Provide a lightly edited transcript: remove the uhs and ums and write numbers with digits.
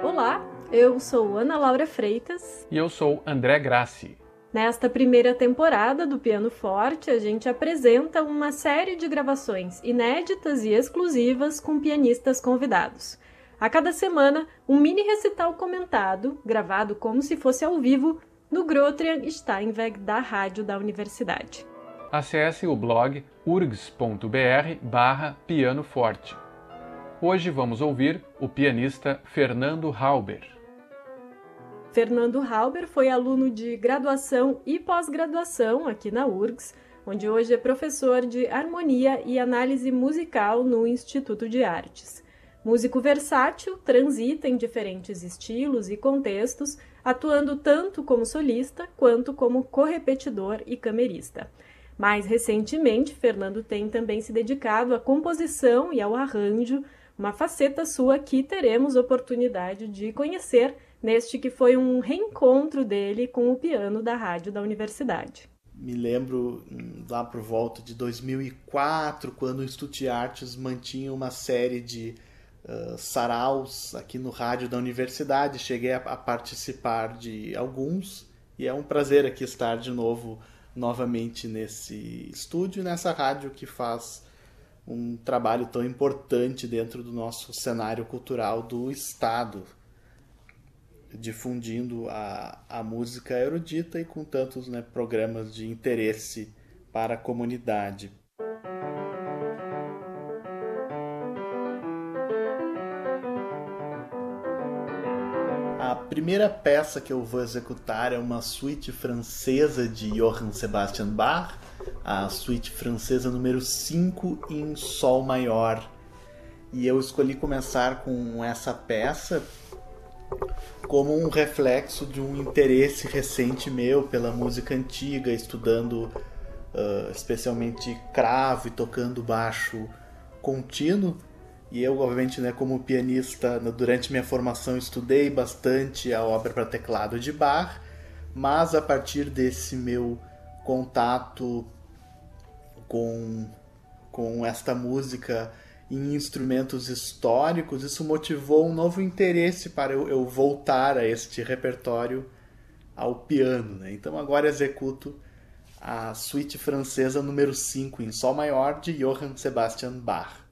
Olá, eu sou Ana Laura Freitas. E eu sou André Grassi. Nesta primeira temporada do Piano Forte, a gente apresenta uma série de gravações inéditas e exclusivas com pianistas convidados. A cada semana, um mini recital comentado, gravado como se fosse ao vivo, no Grotrian Steinweg da rádio da universidade. Acesse o blog urgs.br/pianoforte. Hoje vamos ouvir o pianista Fernando Halber. Fernando Halber foi aluno de graduação e pós-graduação aqui na URGS, onde hoje é professor de harmonia e análise musical no Instituto de Artes. Músico versátil, transita em diferentes estilos e contextos, atuando tanto como solista quanto como correpetidor e camerista. Mais recentemente, Fernando tem também se dedicado à composição e ao arranjo, uma faceta sua que teremos oportunidade de conhecer neste que foi um reencontro dele com o piano da rádio da universidade. Me lembro lá por volta de 2004, quando o Instituto de Artes mantinha uma série de saraus aqui no rádio da universidade. Cheguei a participar de alguns e é um prazer aqui estar novamente nesse estúdio, nessa rádio que faz um trabalho tão importante dentro do nosso cenário cultural do Estado, difundindo a música erudita e com tantos programas de interesse para a comunidade. A primeira peça que eu vou executar é uma suíte francesa de Johann Sebastian Bach, a suíte francesa número 5 em Sol maior. E eu escolhi começar com essa peça como um reflexo de um interesse recente meu pela música antiga, estudando especialmente cravo e tocando baixo contínuo. E eu, obviamente, como pianista, durante minha formação estudei bastante a obra para teclado de Bach, mas a partir desse meu contato com esta música em instrumentos históricos, isso motivou um novo interesse para eu voltar a este repertório ao piano. Então agora executo a suíte francesa número 5 em Sol maior de Johann Sebastian Bach.